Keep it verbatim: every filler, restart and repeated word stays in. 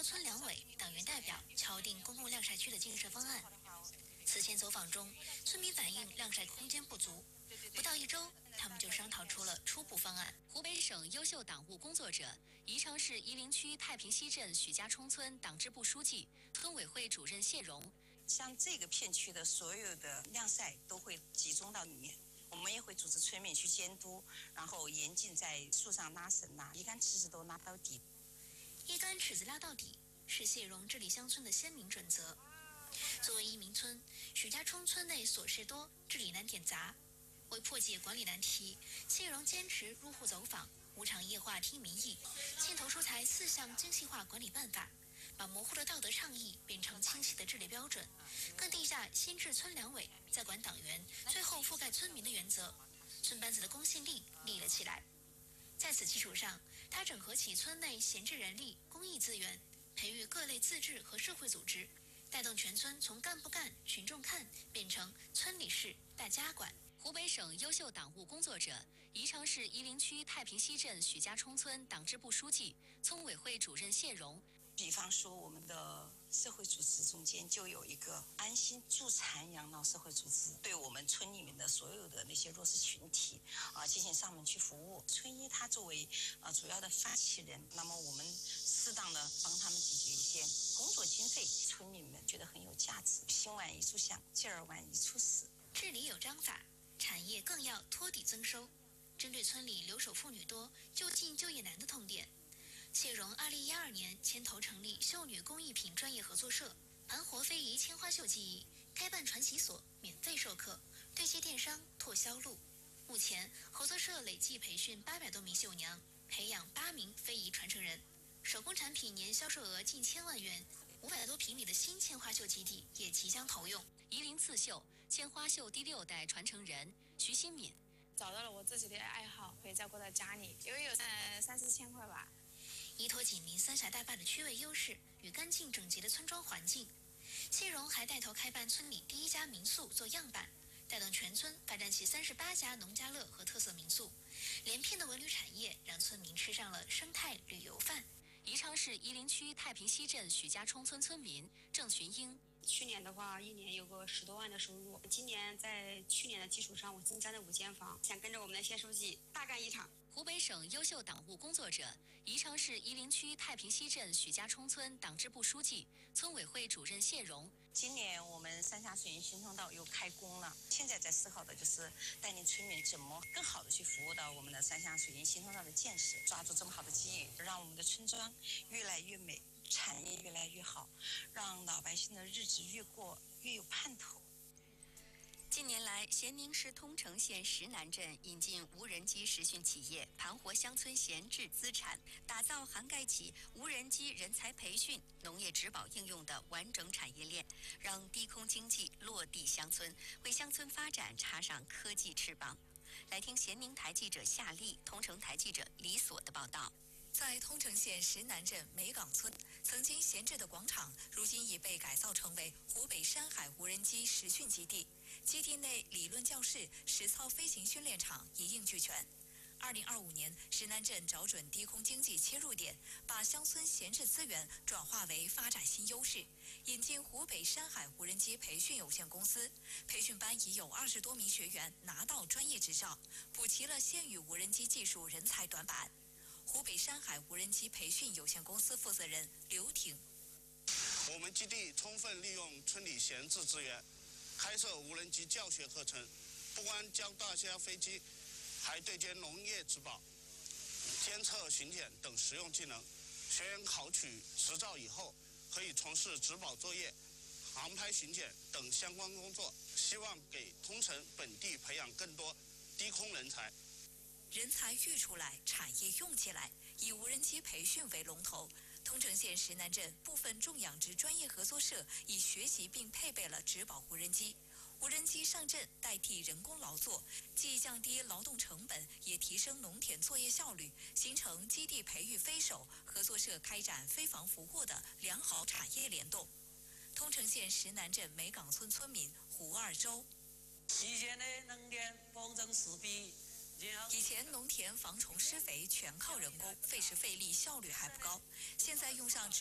村两委、党员代表敲定公共晾晒区的建设方案。此前走访中，村民反映晾晒空间不足，不到一周，他们就商讨出了初步方案。 湖北省优秀党务工作者、宜昌市夷陵区太平西镇许家冲村党支部书记、村委会主任谢荣， 像这个片区的所有的晾晒都会集中到里面。我们也会组织村民去监督，然后严禁在树上拉绳呐、一杆尺子都拉到底。 一杆尺子拉到底是谢荣治理乡村的鲜明准则。作为移民村，许家冲村内琐事多，治理难点杂。为破解管理难题，谢荣坚持入户走访、无偿夜话听民意，牵头出台四项精细化管理办法，把模糊的道德倡议变成清晰的治理标准，更定下先治村两委，再管党员，最后覆盖村民的原则。村班子的公信力立了起来。在此基础上，他整合起村内闲置人力、公益资源，培育各类自治和社会组织，带动全村从干部干、群众看变成村理事、大家管。 湖北省优秀党务工作者、宜昌市夷陵区太平西镇许家冲村党支部书记、村委会主任谢荣。 比方说，我们的社会组织中间就有一个安心助残养老社会组织，对我们村里面的所有的那些弱势群体啊进行上门去服务。村医他作为呃主要的发起人，那么我们适当的帮他们解决一些工作经费，村民们觉得很有价值。心晚一处想，劲儿晚一处死。 治理有章法，产业更要托底增收。针对村里留守妇女多、就近就业难的痛点，谢荣二零一二年牵头成立秀女工艺品专业合作社，盘活非遗千花绣技艺，开办传习所，免费授课，对接电商，拓销路。目前合作社累计培训八百多名绣娘，培养八名非遗传承人，手工产品年销售额近千万元。五百多平米的新千花绣基地也即将投用。 夷陵刺绣千花绣第六代传承人徐新敏， 找到了我自己的爱好，可以照顾到家里，因为有呃三四千块吧。 依托紧邻三峡大坝的区位优势与干净整洁的村庄环境，谢荣还带头开办村里第一家民宿做样板，带动全村发展起三十八家农家乐和特色民宿，连片的文旅产业让村民吃上了生态旅游饭。 宜昌市夷陵区太平西镇许家冲村村民郑群英， 去年的话，一年有个十多万的收入。今年在去年的基础上，我增加了五间房，想跟着我们的谢书记大干一场。 湖北省优秀党务工作者、宜昌市夷陵区太平西镇许家冲村党支部书记、村委会主任谢荣。 今年我们三峡水源新通道又开工了，现在在思考的就是带领村民怎么更好的去服务到我们的三峡水源新通道的建设，抓住这么好的机遇，让我们的村庄越来越美，产业越来越好，让老百姓的日子越过越有盼头。 近年来，咸宁市通城县石南镇引进无人机实训企业，盘活乡村闲置资产，打造涵盖起无人机人才培训、农业植保应用的完整产业链，让低空经济落地乡村，为乡村发展插上科技翅膀。来听咸宁台记者夏丽、通城台记者李所的报道。 在通城县石南镇梅岗村，曾经闲置的广场，如今已被改造成为湖北山海无人机实训基地。基地内理论教室、实操飞行训练场一应俱全。二零二五年，石南镇找准低空经济切入点，把乡村闲置资源转化为发展新优势，引进湖北山海无人机培训有限公司。培训班已有二十多名学员拿到专业执照，补齐了县域无人机技术人才短板。湖北山海无人机培训有限公司负责人刘挺， 我们基地充分利用村里闲置资源，开设无人机教学课程，不光教大家飞机，还对接农业植保、监测巡检等实用技能。学员考取执照以后，可以从事植保作业、航拍巡检等相关工作，希望给通城本地培养更多低空人才。 人才育出来，产业用起来。以无人机培训为龙头，通城县石南镇部分种养殖专业合作社已学习并配备了植保无人机。无人机上阵代替人工劳作，既降低劳动成本，也提升农田作业效率，形成基地培育飞手、合作社开展飞防服务的良好产业联动。通城县石南镇梅岗村村民胡二洲， 以前的农田保证施肥。 以前农田防虫施肥全靠人工，费时费力，效率还不高。现在用上